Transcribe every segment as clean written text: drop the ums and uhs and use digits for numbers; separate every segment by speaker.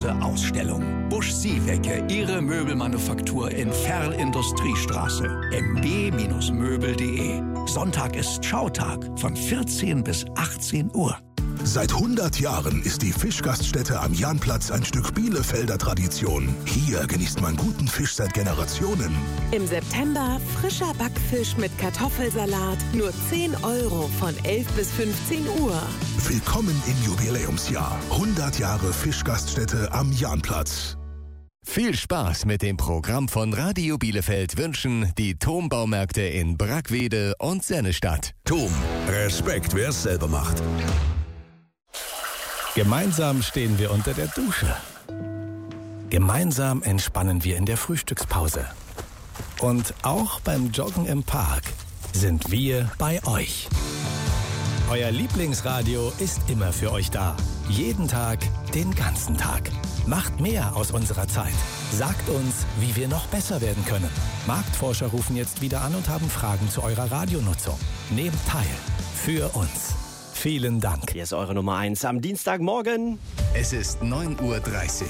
Speaker 1: besondere Ausstellung. Busch Siewecke, Ihre Möbelmanufaktur in Verl-Industriestraße. mb-möbel.de. Sonntag ist Schautag von 14 bis 18 Uhr.
Speaker 2: Seit 100 Jahren ist die Fischgaststätte am Jahnplatz ein Stück Bielefelder Tradition. Hier genießt man guten Fisch seit Generationen.
Speaker 3: Im September frischer Backfisch mit Kartoffelsalat, nur 10 € von 11 bis 15 Uhr.
Speaker 2: Willkommen im Jubiläumsjahr. 100 Jahre Fischgaststätte am Jahnplatz.
Speaker 4: Viel Spaß mit dem Programm von Radio Bielefeld wünschen die Thom-Baumärkte in Brackwede und Sennestadt.
Speaker 5: Thom, Respekt, wer es selber macht.
Speaker 6: Gemeinsam stehen wir unter der Dusche. Gemeinsam entspannen wir in der Frühstückspause. Und auch beim Joggen im Park sind wir bei euch. Euer Lieblingsradio ist immer für euch da. Jeden Tag, den ganzen Tag. Macht mehr aus unserer Zeit. Sagt uns, wie wir noch besser werden können. Marktforscher rufen jetzt wieder an und haben Fragen zu eurer Radionutzung. Nehmt teil. Für uns. Vielen Dank.
Speaker 7: Hier ist eure Nummer 1 am Dienstagmorgen.
Speaker 4: Es ist 9:30 Uhr.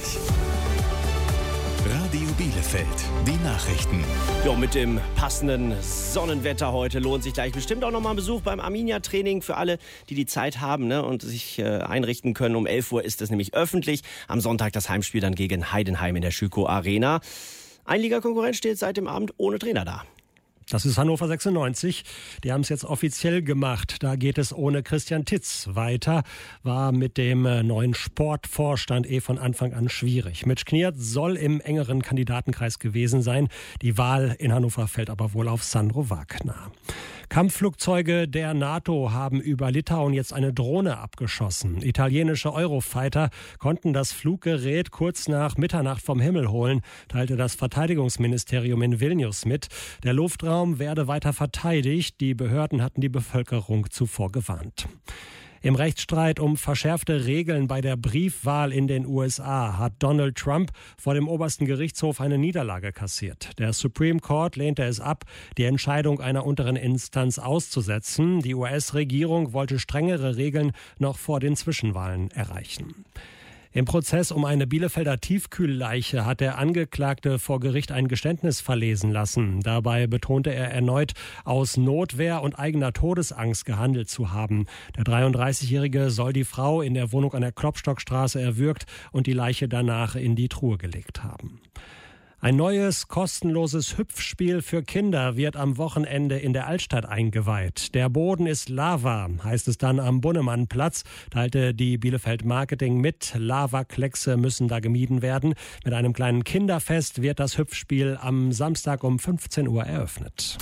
Speaker 4: Radio Bielefeld, die Nachrichten.
Speaker 7: Ja, mit dem passenden Sonnenwetter heute lohnt sich gleich bestimmt auch nochmal ein Besuch beim Arminia-Training für alle, die die Zeit haben, ne, und sich einrichten können. Um 11 Uhr ist es nämlich öffentlich. Am Sonntag das Heimspiel dann gegen Heidenheim in der Schüco Arena. Ein Ligakonkurrent steht seit dem Abend ohne Trainer da.
Speaker 8: Das ist Hannover 96. Die haben es jetzt offiziell gemacht. Da geht es ohne Christian Titz weiter. War mit dem neuen Sportvorstand von Anfang an schwierig. Mitch Kniert soll im engeren Kandidatenkreis gewesen sein. Die Wahl in Hannover fällt aber wohl auf Sandro Wagner. Kampfflugzeuge der NATO haben über Litauen jetzt eine Drohne abgeschossen. Italienische Eurofighter konnten das Fluggerät kurz nach Mitternacht vom Himmel holen, teilte das Verteidigungsministerium in Vilnius mit. Der Luftraum werde weiter verteidigt. Die Behörden hatten die Bevölkerung zuvor gewarnt. Im Rechtsstreit um verschärfte Regeln bei der Briefwahl in den USA hat Donald Trump vor dem obersten Gerichtshof eine Niederlage kassiert. Der Supreme Court lehnte es ab, die Entscheidung einer unteren Instanz auszusetzen. Die US-Regierung wollte strengere Regeln noch vor den Zwischenwahlen erreichen. Im Prozess um eine Bielefelder Tiefkühlleiche hat der Angeklagte vor Gericht ein Geständnis verlesen lassen. Dabei betonte er erneut, aus Notwehr und eigener Todesangst gehandelt zu haben. Der 33-Jährige soll die Frau in der Wohnung an der Klopstockstraße erwürgt und die Leiche danach in die Truhe gelegt haben. Ein neues, kostenloses Hüpfspiel für Kinder wird am Wochenende in der Altstadt eingeweiht. Der Boden ist Lava, heißt es dann am Bunnemannplatz, teilte die Bielefeld Marketing mit. Lavakleckse müssen da gemieden werden. Mit einem kleinen Kinderfest wird das Hüpfspiel am Samstag um 15 Uhr eröffnet.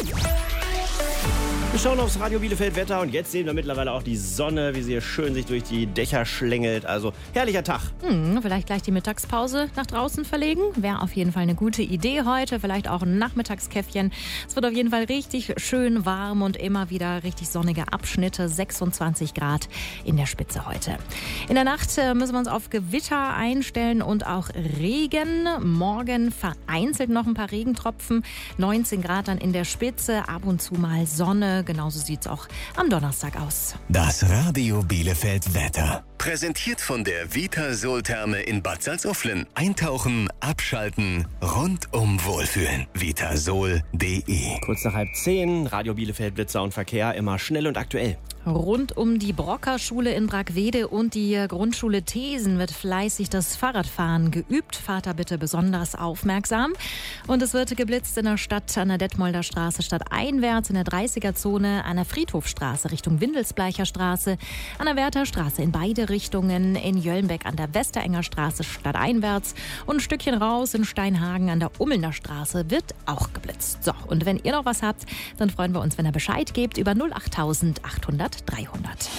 Speaker 7: Wir schauen aufs Radio Bielefeld Wetter und jetzt sehen wir mittlerweile auch die Sonne, wie sie hier schön sich durch die Dächer schlängelt. Also herrlicher Tag.
Speaker 9: Vielleicht gleich die Mittagspause nach draußen verlegen. Wäre auf jeden Fall eine gute Idee heute. Vielleicht auch ein Nachmittagskäffchen. Es wird auf jeden Fall richtig schön warm und immer wieder richtig sonnige Abschnitte. 26 Grad in der Spitze heute. In der Nacht müssen wir uns auf Gewitter einstellen und auch Regen. Morgen vereinzelt noch ein paar Regentropfen. 19 Grad dann in der Spitze. Ab und zu mal Sonne. Genauso sieht es auch am Donnerstag aus.
Speaker 4: Das Radio Bielefeld Wetter. Präsentiert von der Vitasol-Therme in Bad Salzuflen. Eintauchen, abschalten, rundum wohlfühlen. Vitasol.de.
Speaker 7: Kurz nach 9:30, Radio Bielefeld Blitzer und Verkehr, immer schnell und aktuell.
Speaker 9: Rund um die Brocker-Schule in Brackwede und die Grundschule Thesen wird fleißig das Fahrradfahren geübt. Fahrt da bitte besonders aufmerksam. Und es wird geblitzt in der Stadt an der Detmolder Straße stadteinwärts, in der 30er-Zone, an der Friedhofstraße Richtung Windelsbleicher Straße, an der Wertherstraße in beide Richtungen, in Jöllenbeck an der Westerenger Straße stadteinwärts und ein Stückchen raus in Steinhagen an der Ummelner Straße wird auch geblitzt. So, und wenn ihr noch was habt, dann freuen wir uns, wenn ihr Bescheid gebt über 08800 300.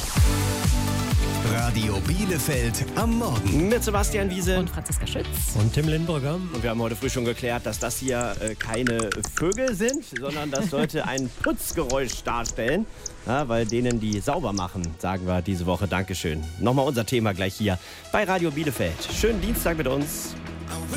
Speaker 4: Radio Bielefeld am Morgen.
Speaker 7: Mit Sebastian Wiese
Speaker 9: und Franziska Schütz.
Speaker 8: Und Tim Lindberger.
Speaker 7: Und wir haben heute früh schon geklärt, dass das hier keine Vögel sind, sondern dass Leute ein Putzgeräusch darstellen. Ja, weil denen, die sauber machen, sagen wir diese Woche Dankeschön. Nochmal unser Thema gleich hier bei Radio Bielefeld. Schönen Dienstag mit uns.